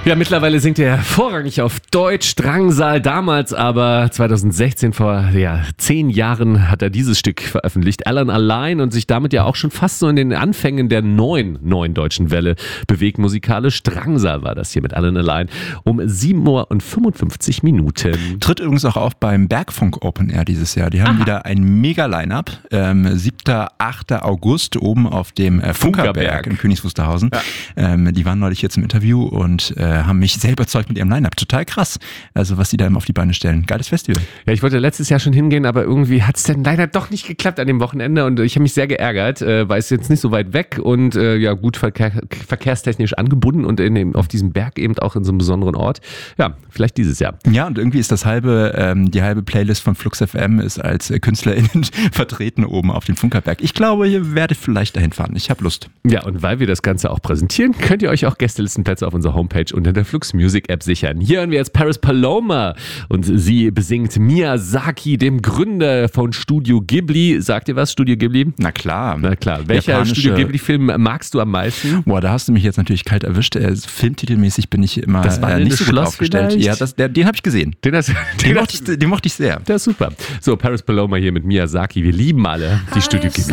Ja, mittlerweile singt er vorrangig auf Deutsch, Drangsal, damals aber 2016, vor 10 Jahren, hat er dieses Stück veröffentlicht, Alan Allein, und sich damit ja auch schon fast so in den Anfängen der neuen deutschen Welle bewegt musikalisch. Drangsal war das hier mit Alan Allein um 7:55 Minuten. Tritt übrigens auch auf beim Bergfunk Open Air dieses Jahr. Die haben wieder ein mega Line-Up. 7. 8. August oben auf dem Funkerberg in Königs Wusterhausen. Ja. Die waren neulich hier zum Interview und haben mich sehr überzeugt mit ihrem Line-Up. Total krass, also was die da auf die Beine stellen. Geiles Festival. Ja, ich wollte letztes Jahr schon hingehen, aber irgendwie hat es dann leider doch nicht geklappt an dem Wochenende und ich habe mich sehr geärgert, weil es jetzt nicht so weit weg und gut verkehrstechnisch angebunden und auf diesem Berg eben auch in so einem besonderen Ort. Ja, vielleicht dieses Jahr. Ja, und irgendwie ist die halbe Playlist von Flux FM ist als KünstlerInnen vertreten oben auf dem Funkerberg. Ich glaube, ihr werdet vielleicht dahin fahren. Ich habe Lust. Ja, und weil wir das Ganze auch präsentieren, könnt ihr euch auch Gästelistenplätze auf unserer Homepage unter der Flux Music App sichern. Hier hören wir jetzt Paris Paloma und sie besingt Miyazaki, dem Gründer von Studio Ghibli. Sagt ihr was, Studio Ghibli? Na klar. Welcher Studio Ghibli-Film magst du am meisten? Boah, da hast du mich jetzt natürlich kalt erwischt. Filmtitelmäßig bin ich immer nicht so gut aufgestellt. Ja, den habe ich gesehen. Den mochte ich sehr. Das ist super. So, Paris Paloma hier mit Miyazaki. Wir lieben alle die Studio Ghibli.